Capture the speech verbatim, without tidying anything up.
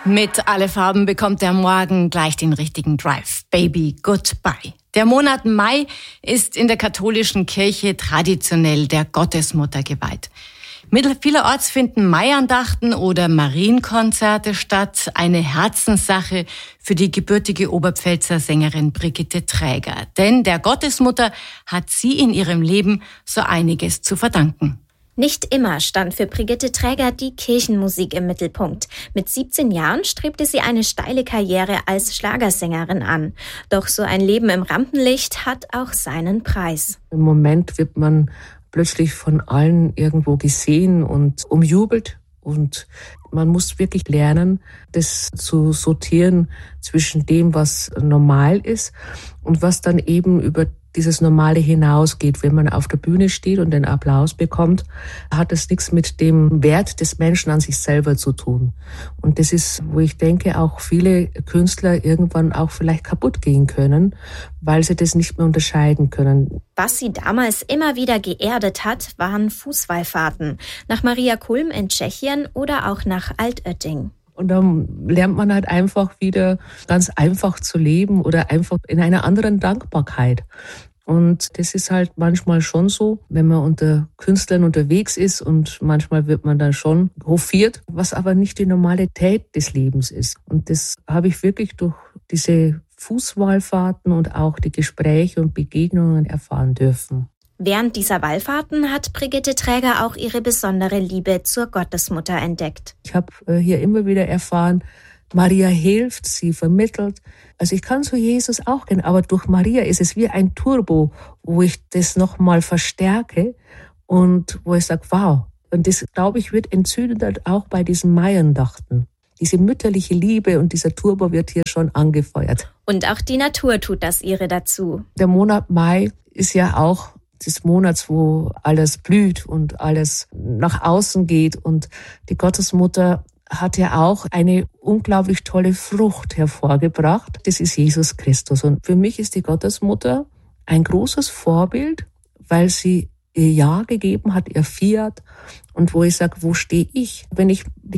Mit Alle Farben bekommt der Morgen gleich den richtigen Drive. Baby, goodbye. Der Monat Mai ist in der katholischen Kirche traditionell der Gottesmutter geweiht. Vielerorts finden Maiandachten oder Marienkonzerte statt. Eine Herzenssache für die gebürtige Oberpfälzer Sängerin Brigitte Träger. Denn der Gottesmutter hat sie in ihrem Leben so einiges zu verdanken. Nicht immer stand für Brigitte Träger die Kirchenmusik im Mittelpunkt. Mit siebzehn Jahren strebte sie eine steile Karriere als Schlagersängerin an. Doch so ein Leben im Rampenlicht hat auch seinen Preis. Im Moment wird man plötzlich von allen irgendwo gesehen und umjubelt. Und man muss wirklich lernen, das zu sortieren zwischen dem, was normal ist und was dann eben über dieses Normale hinausgeht. Wenn man auf der Bühne steht und den Applaus bekommt, hat es nichts mit dem Wert des Menschen an sich selber zu tun. Und das ist, wo ich denke, auch viele Künstler irgendwann auch vielleicht kaputt gehen können, weil sie das nicht mehr unterscheiden können. Was sie damals immer wieder geerdet hat, waren Fußwallfahrten. Nach Maria Kulm in Tschechien oder auch nach Altötting. Und dann lernt man halt einfach wieder ganz einfach zu leben oder einfach in einer anderen Dankbarkeit. Und das ist halt manchmal schon so, wenn man unter Künstlern unterwegs ist und manchmal wird man dann schon hofiert, was aber nicht die Normalität des Lebens ist. Und das habe ich wirklich durch diese Fußwallfahrten und auch die Gespräche und Begegnungen erfahren dürfen. Während dieser Wallfahrten hat Brigitte Träger auch ihre besondere Liebe zur Gottesmutter entdeckt. Ich habe hier immer wieder erfahren, Maria hilft, sie vermittelt. Also ich kann zu Jesus auch gehen, aber durch Maria ist es wie ein Turbo, wo ich das nochmal verstärke und wo ich sage, wow. Und das, glaube ich, wird entzündet auch bei diesen Maiandachten. Diese mütterliche Liebe und dieser Turbo wird hier schon angefeuert. Und auch die Natur tut das ihre dazu. Der Monat Mai ist ja auch des Monats, wo alles blüht und alles nach außen geht. Und die Gottesmutter hat ja auch eine unglaublich tolle Frucht hervorgebracht. Das ist Jesus Christus. Und für mich ist die Gottesmutter ein großes Vorbild, weil sie ihr Ja gegeben hat, ihr Fiat. Und wo ich sage, wo stehe ich? Wenn ich die